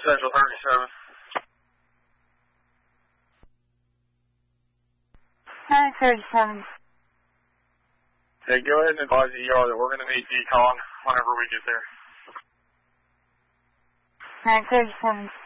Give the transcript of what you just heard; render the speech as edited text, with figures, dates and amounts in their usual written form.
Central 37. 937. Hey, go ahead and advise the ER that we're going to need decon whenever we get there. 937.